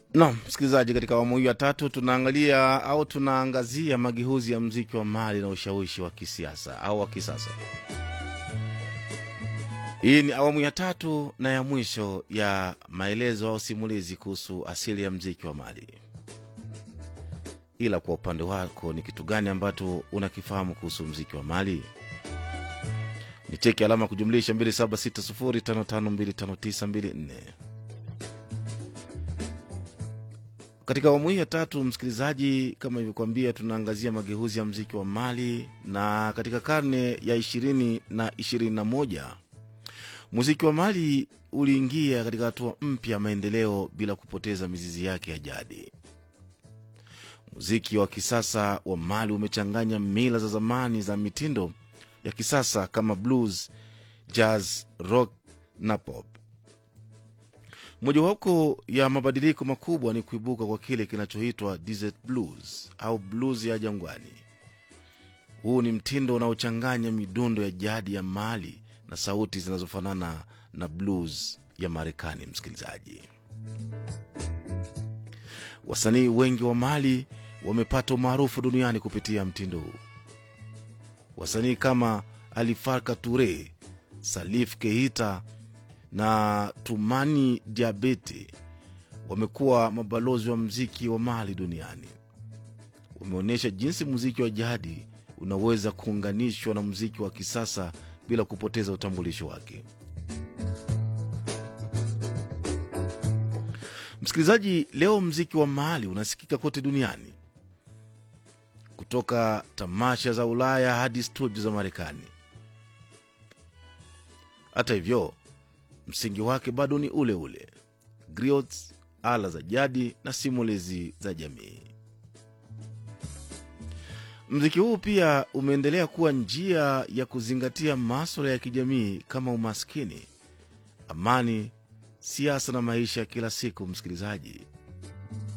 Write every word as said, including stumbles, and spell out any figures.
Naam, msikilizaji, katika awamu hii ya tatu tunaangalia au tunaangazia mageuzi ya mziki wa Mali na ushawishi wa kisiasa au wa kisasa. Hii ni awamu ya tatu na ya mwisho ya maelezo au simulizi kuhusu asili ya mziki wa Mali. Ila kwa upande wako ni kitu gani ambacho unakifahamu kuhusu mziki wa Mali? Ni cheki alama kujumlisha mbili saba sita sifuri tano tano mbili tano tisa mbili nne. Katika awamu hii ya tatu, msikilizaji, kama nilivyokuambia, tunaangazia mageuzi ya mziki wa Mali, na katika karne ya ishirini na ishirini na moja muziki wa Mali uliingia katika hatua mpya ya maendeleo bila kupoteza mizizi yake ya jadi. Muziki wa kisasa wa Mali umechanganya mila za zamani za mitindo ya kisasa kama blues, jazz, rock na pop. Mojawapo ya mabadiliko makubwa ni kuibuka kwa kile kinachoitwa desert blues au blues ya jangwani. Huu ni mtindo unaochanganya midundo ya jadi ya Mali na sauti zinazofanana na blues ya Marekani. Msikilizaji, wasanii wengi wa Mali wamepata umaarufu duniani kupitia mtindo huu. Wasanii kama Ali Farka Touré, Salif Keita na Toumani Diabete wamekuwa mabalozi wa mziki wa Mali duniani. Wameonyesha jinsi muziki wa jadi unaweza kuunganishwa na muziki wa kisasa bila kupoteza utambulisho wake. Msikilizaji, leo muziki wa Mali unasikika kote duniani, kutoka tamasha za Ulaya hadi studio za Marekani. Hata hivyo, msingi wake bado ni ule ule: griots, ala za jadi na simulizi za jamii. Mziki huu pia umeendelea kuwa njia ya kuzingatia masuala ya kijamii kama umaskini, amani, siasa na maisha ya kila siku. Msikilizaji,